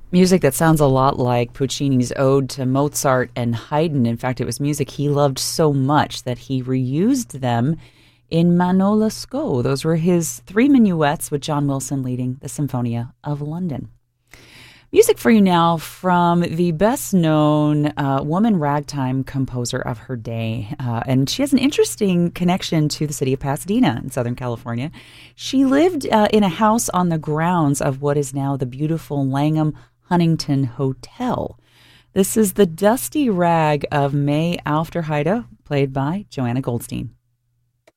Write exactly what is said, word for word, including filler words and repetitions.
Music that sounds a lot like Puccini's Ode to Mozart and Haydn. In fact, it was music he loved so much that he reused them in Manò Lescaut. Those were his three minuets with John Wilson leading the Symphonia of London. Music for you now from the best-known uh, woman ragtime composer of her day. Uh, and she has an interesting connection to the city of Pasadena in Southern California. She lived uh, in a house on the grounds of what is now the beautiful Langham Huntington Hotel. This is the dusty rag of May Aufderheide, played by Joanna Goldstein.